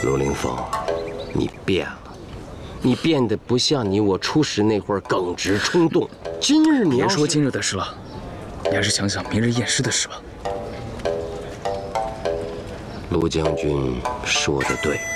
陆凌风，你变了，你变得不像你我初时那会儿耿直冲动。今日你要别说今日的事了，你还是想想明日验尸的事吧。 陆将军说得对。